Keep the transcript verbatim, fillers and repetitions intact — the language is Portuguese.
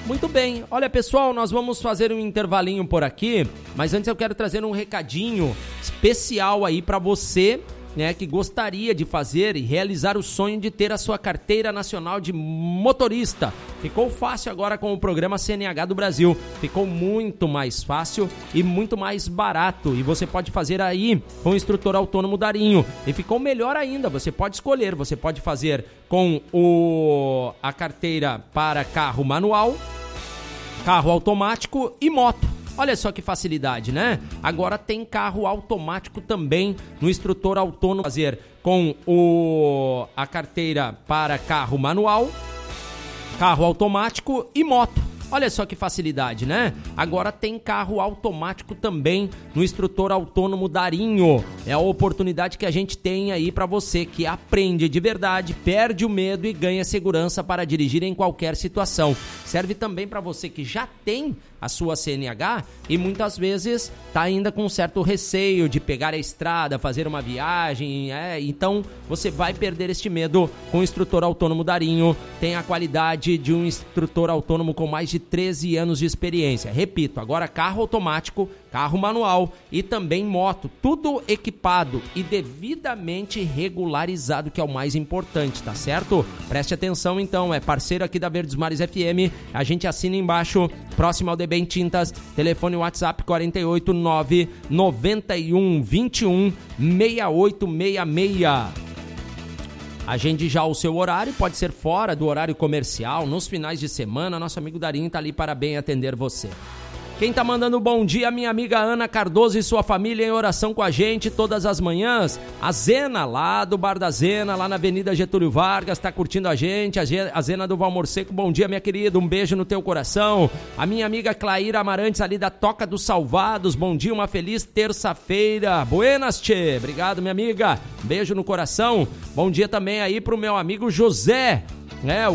Muito bem. Olha, pessoal, nós vamos fazer um intervalinho por aqui, mas antes eu quero trazer um recadinho especial aí para você, né, que gostaria de fazer e realizar o sonho de ter a sua carteira nacional de motorista. Ficou fácil agora com o programa C N H do Brasil. Ficou muito mais fácil e muito mais barato. E você pode fazer aí com o instrutor autônomo Darinho. E ficou melhor ainda, você pode escolher. Você pode fazer com o, a carteira para carro manual, carro automático e moto. Olha só que facilidade, né? Agora tem carro automático também no instrutor autônomo. Fazer com o, a carteira para carro manual, carro automático e moto. Olha só que facilidade, né? Agora tem carro automático também no instrutor autônomo Darinho. É a oportunidade que a gente tem aí para você que aprende de verdade, perde o medo e ganha segurança para dirigir em qualquer situação. Serve também para você que já tem a sua C N H e muitas vezes está ainda com um certo receio de pegar a estrada, fazer uma viagem, é, então você vai perder este medo com o instrutor autônomo Darinho. Tem a qualidade de um instrutor autônomo com mais de treze anos de experiência. Repito, agora carro automático, carro manual e também moto, tudo equipado e devidamente regularizado, que é o mais importante, tá certo? Preste atenção então, é parceiro aqui da Verdes Mares F M, a gente assina embaixo, próximo ao D B em Tintas, telefone WhatsApp quarenta e oito, nove noventa e um, vinte e um, sessenta e oito sessenta e seis. Agende já o seu horário, pode ser fora do horário comercial, nos finais de semana, nosso amigo Darinho tá ali para bem atender você. Quem tá mandando bom dia, minha amiga Ana Cardoso e sua família em oração com a gente todas as manhãs. A Zena, lá do Bar da Zena, lá na Avenida Getúlio Vargas, tá curtindo a gente. A Zena do Valmor Seco, bom dia, minha querida, um beijo no teu coração. A minha amiga Claíra Amarantes, ali da Toca dos Salvados, bom dia, uma feliz terça-feira. Buenas, tchê, obrigado, minha amiga, beijo no coração. Bom dia também aí pro meu amigo José, né?